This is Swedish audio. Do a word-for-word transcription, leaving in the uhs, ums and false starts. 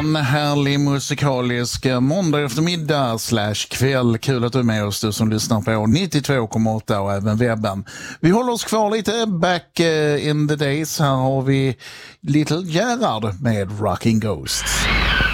En härlig musikalisk måndag eftermiddag slash kväll. Kul att du är med oss, du som lyssnar på nittiotvå komma åtta och även webben. Vi håller oss kvar lite back in the days. Här har vi Little Gerard med Rocking Ghosts.